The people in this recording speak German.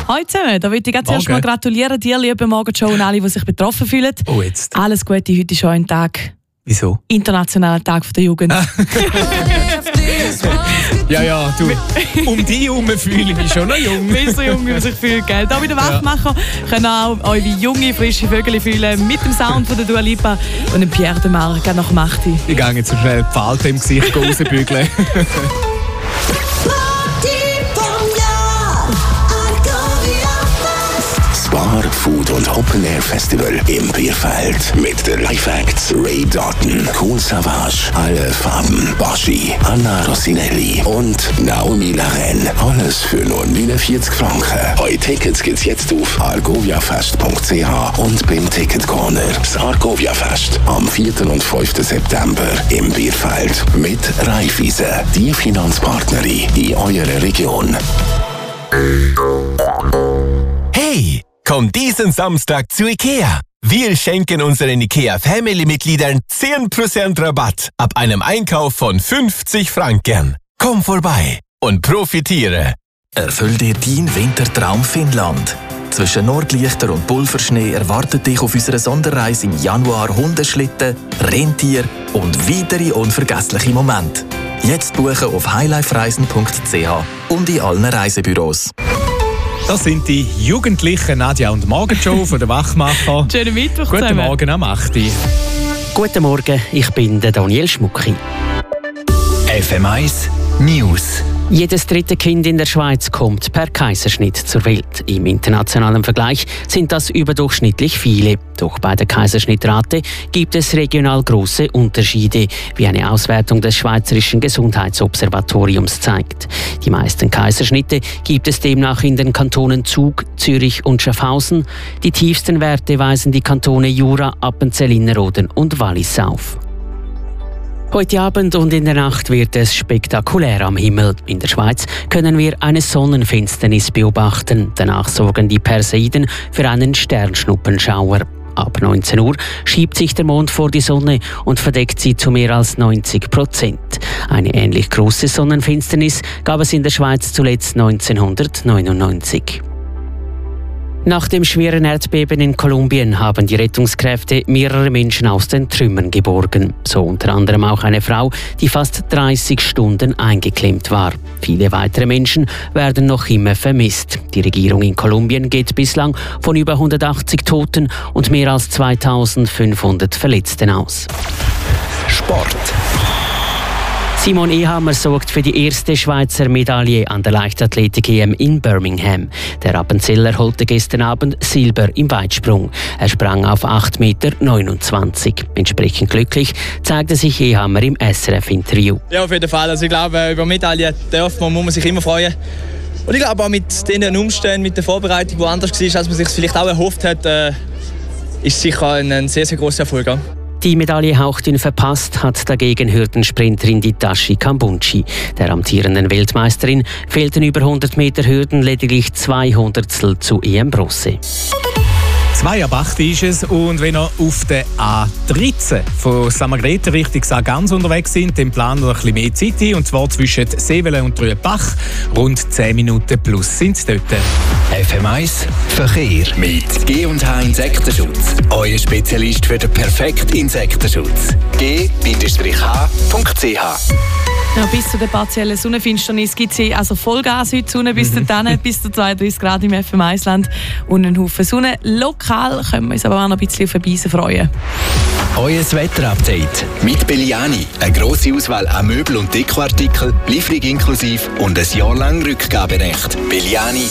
Hallo zusammen, da möchte ich ganz erst mal gratulieren dir, liebe Morgenshow, und alle, die sich betroffen fühlen. Oh, jetzt. Alles Gute, heute ist schon ein Tag. Wieso? Internationaler Tag der Jugend. Ja, du. Um dich herum fühle ich mich schon noch jung. Wie so jung, wie man sich fühlt, gell? Hier bei den Wachmacher können auch eure junge, frische Vögel fühlen mit dem Sound von der Dua Lipa und dem Pierre de Mar, gerne nach Machti. Ich gehe jetzt so schnell die Falten im Gesicht rausbügeln. Bar, Food und Open Air Festival im Bierfeld mit den Live-Acts Ray Doughton, Kool Savas, Alle Farben, Baschi, Anna Rossinelli und Naomi Laren. Alles für nur 49 Franken. Eure Tickets gibt's jetzt auf argoviafest.ch und beim Ticket Corner. Das Argovia Fest am 4. und 5. September im Bierfeld mit Raiffeisen, die Finanzpartnerin in eurer Region. Hey! Komm diesen Samstag zu IKEA. Wir schenken unseren IKEA-Family-Mitgliedern 10% Rabatt ab einem Einkauf von 50 Franken. Komm vorbei und profitiere. Erfüll dir deinen Wintertraum Finnland. Zwischen Nordlichter und Pulverschnee erwartet dich auf unserer Sonderreise im Januar Hundeschlitten, Rentier und weitere unvergessliche Momente. Jetzt buchen auf highlifereisen.ch und in allen Reisebüros. Das sind die jugendlichen Nadja und Morgenshow von der Wachmacher. Schönen Mittwoch Guten zusammen. Morgen am 8. Guten Morgen, ich bin der Daniel Schmucki. FM1 News. Jedes dritte Kind in der Schweiz kommt per Kaiserschnitt zur Welt. Im internationalen Vergleich sind das überdurchschnittlich viele. Doch bei der Kaiserschnittrate gibt es regional grosse Unterschiede, wie eine Auswertung des Schweizerischen Gesundheitsobservatoriums zeigt. Die meisten Kaiserschnitte gibt es demnach in den Kantonen Zug, Zürich und Schaffhausen. Die tiefsten Werte weisen die Kantone Jura, Appenzell Innerrhoden und Wallis auf. Heute Abend und in der Nacht wird es spektakulär am Himmel. In der Schweiz können wir eine Sonnenfinsternis beobachten. Danach sorgen die Perseiden für einen Sternschnuppenschauer. Ab 19 Uhr schiebt sich der Mond vor die Sonne und verdeckt sie zu mehr als 90%. Eine ähnlich große Sonnenfinsternis gab es in der Schweiz zuletzt 1999. Nach dem schweren Erdbeben in Kolumbien haben die Rettungskräfte mehrere Menschen aus den Trümmern geborgen. So unter anderem auch eine Frau, die fast 30 Stunden eingeklemmt war. Viele weitere Menschen werden noch immer vermisst. Die Regierung in Kolumbien geht bislang von über 180 Toten und mehr als 2500 Verletzten aus. Sport. Simon Ehammer sorgt für die erste Schweizer Medaille an der Leichtathletik-EM in Birmingham. Der Appenzeller holte gestern Abend Silber im Weitsprung. Er sprang auf 8,29 Meter. Entsprechend glücklich zeigte sich Ehammer im SRF-Interview. Ja, auf jeden Fall. Also ich glaube, über Medaillen muss man sich immer freuen. Und ich glaube auch mit den Umständen, mit der Vorbereitung, die anders war, als man sich vielleicht auch erhofft hat, ist sicher ein sehr, sehr grosser Erfolg. Ja. Die Medaille hauchdünn verpasst hat dagegen Hürdensprinterin Ditashi Kambunchi. Der amtierenden Weltmeisterin fehlten über 100 Meter Hürden lediglich 200 zu EM-Bronze. 2:08 ist es, und wenn ihr auf der A13 von Samargrete Richtung Sargans unterwegs sind, dann planen wir ein bisschen mehr Zeit ein, und zwar zwischen Sevelen und Rüebach. Rund 10 Minuten plus sind es dort. FM1 Verkehr mit G&H Insektenschutz. Euer Spezialist für den perfekten Insektenschutz. G-H.ch. Ja, bis zu der partiellen Sonnenfinsternis gibt es also Vollgas heute Sonne bis dahin, bis zu 32 Grad im FM1-Land und einen Haufen Sonne. Lokal können wir uns aber auch noch ein bisschen auf ein Beisen freuen. Euer Wetterupdate mit Belliani. Eine grosse Auswahl an Möbel- und Dekoartikeln, Lieferung inklusive und ein Jahr lang Rückgaberecht. Belliani.